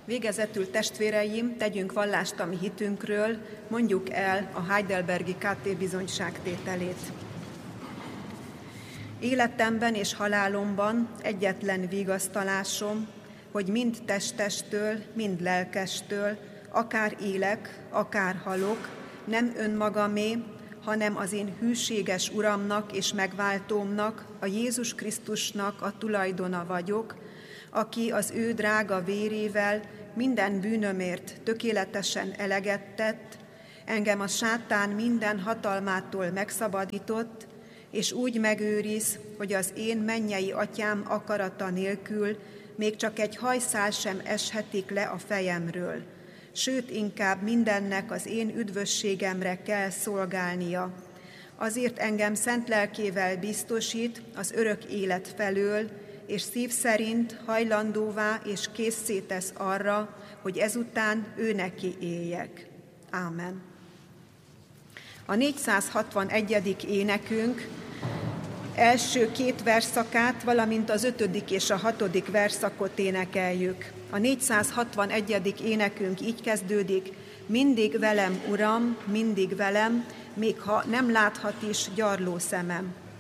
Végezetül, testvéreim, tegyünk vallást a mi hitünkről, mondjuk el a heidelbergi KT bizonyságtételét. Életemben és halálomban egyetlen vigasztalásom, hogy mind testestől, mind lelkestől, akár élek, akár halok, nem önmagamé, hanem az én hűséges Uramnak és megváltómnak, a Jézus Krisztusnak a tulajdona vagyok, aki az ő drága vérével minden bűnömért tökéletesen eleget tett, engem a sátán minden hatalmától megszabadított, és úgy megőriz, hogy az én mennyei atyám akarata nélkül még csak egy hajszál sem eshetik le a fejemről, sőt, inkább mindennek az én üdvösségemre kell szolgálnia. Azért engem szent lelkével biztosít az örök élet felől, és szív szerint hajlandóvá és késszé tesz arra, hogy ezután ő neki éljek. Ámen. A 461. énekünk első két versszakát, valamint az 5. és a 6. versszakot énekeljük. A 461. énekünk így kezdődik: mindig velem, Uram, mindig velem, még ha nem láthat is gyarló szemem.